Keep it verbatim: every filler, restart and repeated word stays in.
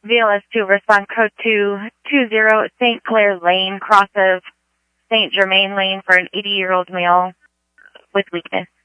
V L S two, respond code two two zero, Saint Clair Lane, cross of Saint Germain Lane for an eighty-year-old male with weakness.